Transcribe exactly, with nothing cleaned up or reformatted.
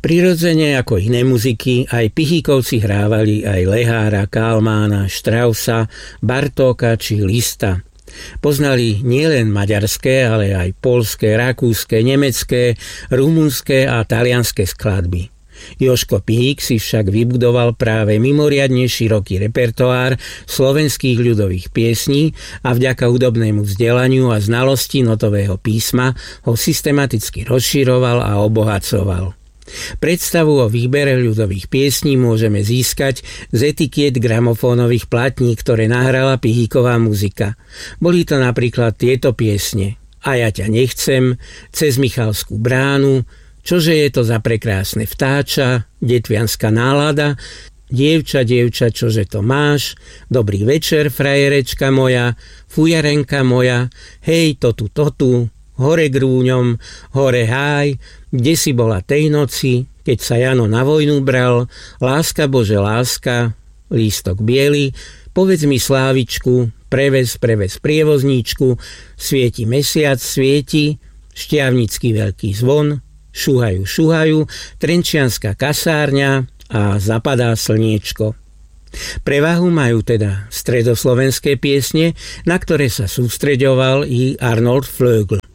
Prirodzene ako iné muziky, aj Pichíkovci hrávali aj Lehára, Kalmána, Straussa, Bartóka či Lista. Poznali nielen maďarské, ale aj poľské, rakúske, nemecké, rumunské a talianské skladby. Jožko Pihík si však vybudoval práve mimoriadne široký repertoár slovenských ľudových piesní a vďaka hudobnému vzdelaniu a znalosti notového písma ho systematicky rozširoval a obohacoval. Predstavu o výbere ľudových piesní môžeme získať z etikiet gramofónových platní, ktoré nahrala Pihíková muzika. Boli to napríklad tieto piesne: A ja ťa nechcem, Cez Michalskú bránu, Čože je to za prekrásne vtáča, Detvianská nálada, Dievča, dievča, čože to máš, Dobrý večer, frajerečka moja, Fujarenka moja, Hej, to tu, to tu, Hore grúňom, hore háj, Kde si bola tej noci, Keď sa Jano na vojnu bral, Láska Bože, láska, Lístok biely, Povedz mi slávičku, Prevez, prevez prievozníčku, Svieti mesiac, svieti, Šťavnický veľký zvon, Šuhajú, šuhajú, Trenčianska kasárňa a Zapadá slniečko. Prevahu majú teda stredoslovenské piesne, na ktoré sa sústreďoval i Arnold Flögl.